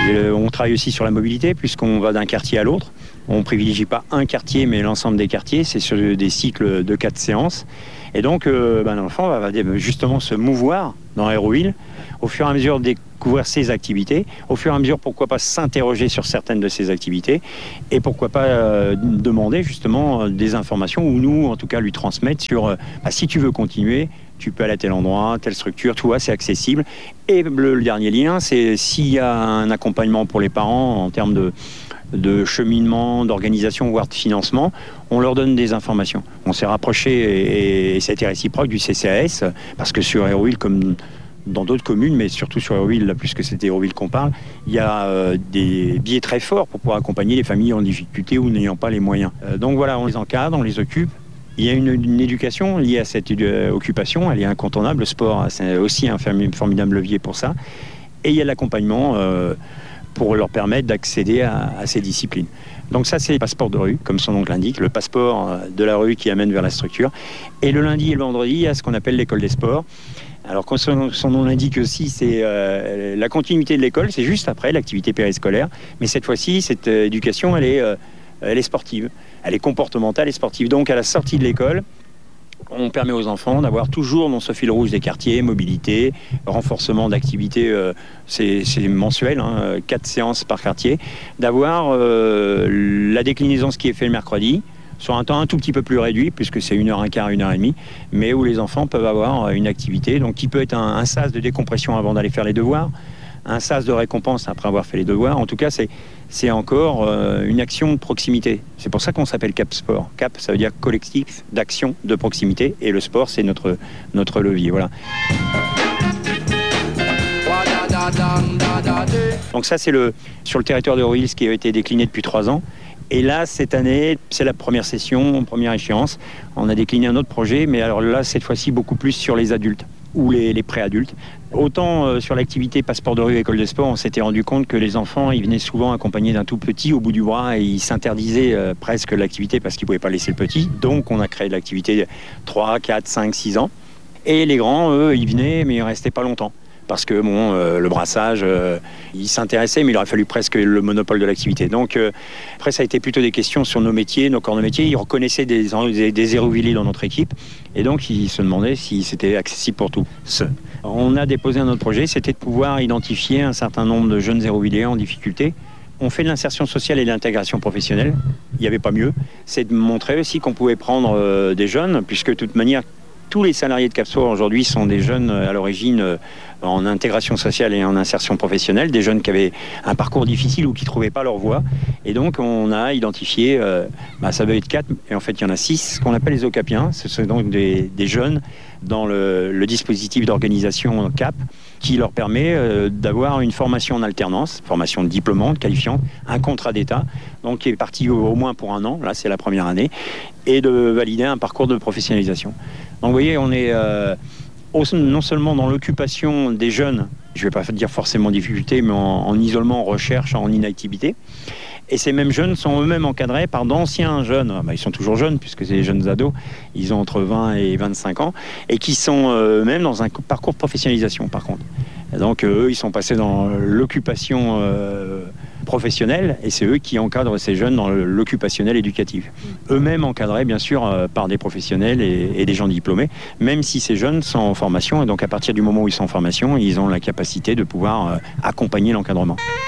On travaille aussi sur la mobilité, puisqu'on va d'un quartier à l'autre. On ne privilégie pas un quartier, mais l'ensemble des quartiers. C'est sur des cycles de 4 séances. Et donc, l'enfant va justement se mouvoir dans Hérouville, au fur et à mesure découvrir ses activités, au fur et à mesure, pourquoi pas s'interroger sur certaines de ces activités, et pourquoi pas demander justement des informations, ou nous, en tout cas, lui transmettre sur si tu veux continuer, tu peux aller à tel endroit, telle structure, tout ça, c'est accessible. Et le dernier lien, c'est s'il y a un accompagnement pour les parents en termes de cheminement, d'organisation, voire de financement, on leur donne des informations. On s'est rapproché, et ça a été réciproque, du CCAS, parce que sur Hérouville, comme dans d'autres communes, mais surtout sur Hérouville, là, puisque c'est Hérouville qu'on parle, il y a des biais très forts pour pouvoir accompagner les familles en difficulté ou n'ayant pas les moyens. Donc voilà, on les encadre, on les occupe. Il y a une éducation liée à cette occupation, elle est incontournable. Le sport, c'est aussi un formidable levier pour ça. Et il y a l'accompagnement pour leur permettre d'accéder à ces disciplines. Donc ça, c'est le passeport de rue, comme son nom l'indique, le passeport de la rue qui amène vers la structure. Et le lundi et le vendredi, il y a ce qu'on appelle l'école des sports. Alors, comme son nom l'indique aussi, c'est la continuité de l'école, c'est juste après l'activité périscolaire. Mais cette fois-ci, cette éducation, elle est sportive. Elle est comportementale et sportive. Donc, à la sortie de l'école, on permet aux enfants d'avoir toujours dans ce fil rouge des quartiers, mobilité, renforcement d'activités, c'est mensuel, 4 séances par quartier, d'avoir la déclinaison, ce qui est fait le mercredi, sur un temps un tout petit peu plus réduit, puisque c'est 1h15, 1h30, mais où les enfants peuvent avoir une activité, donc qui peut être un sas de décompression avant d'aller faire les devoirs, un sas de récompense après avoir fait les devoirs. En tout cas, c'est encore une action de proximité. C'est pour ça qu'on s'appelle Cap Sport. Cap, ça veut dire collectif d'action de proximité, et le sport, c'est notre levier. Voilà. Donc ça, c'est sur le territoire de Hérouville, ce qui a été décliné depuis 3 ans. Et là, cette année, c'est la première session, première échéance. On a décliné un autre projet, mais alors là, cette fois-ci, beaucoup plus sur les adultes ou les pré-adultes. Autant sur l'activité passeport de rue, école de sport, on s'était rendu compte que les enfants, ils venaient souvent accompagnés d'un tout petit au bout du bras, et ils s'interdisaient presque l'activité parce qu'ils ne pouvaient pas laisser le petit. Donc, on a créé de l'activité 3, 4, 5, 6 ans. Et les grands, eux, ils venaient, mais ils ne restaient pas longtemps. Parce que le brassage, ils s'intéressaient, mais il aurait fallu presque le monopole de l'activité. Donc après, ça a été plutôt des questions sur nos métiers, nos corps de métier. Ils reconnaissaient des Hérouvilliers dans notre équipe, et donc ils se demandaient si c'était accessible pour tous. On a déposé un autre projet, c'était de pouvoir identifier un certain nombre de jeunes Hérouvilliers en difficulté. On fait de l'insertion sociale et de l'intégration professionnelle. Il n'y avait pas mieux. C'est de montrer aussi qu'on pouvait prendre des jeunes, puisque de toute manière, tous les salariés de Cap Sport aujourd'hui sont des jeunes à l'origine en intégration sociale et en insertion professionnelle, des jeunes qui avaient un parcours difficile ou qui ne trouvaient pas leur voie. Et donc on a identifié, ça va être 4, et en fait il y en a 6, qu'on appelle les OCAPiens. Ce sont donc des jeunes dans le dispositif d'organisation CAP, qui leur permet d'avoir une formation en alternance, formation diplômante, qualifiante, un contrat d'État, donc qui est parti au moins pour 1 an, là c'est la première année, et de valider un parcours de professionnalisation. Donc vous voyez, on est non seulement dans l'occupation des jeunes, je ne vais pas dire forcément difficulté, mais en isolement, en recherche, en inactivité. Et ces mêmes jeunes sont eux-mêmes encadrés par d'anciens jeunes. Ils sont toujours jeunes, puisque c'est des jeunes ados, ils ont entre 20 et 25 ans, et qui sont eux-mêmes dans un parcours de professionnalisation, par contre. Et donc eux, ils sont passés dans l'occupation professionnelle, et c'est eux qui encadrent ces jeunes dans l'occupationnel éducatif. Eux-mêmes encadrés, bien sûr, par des professionnels et des gens diplômés, même si ces jeunes sont en formation, et donc à partir du moment où ils sont en formation, ils ont la capacité de pouvoir accompagner l'encadrement.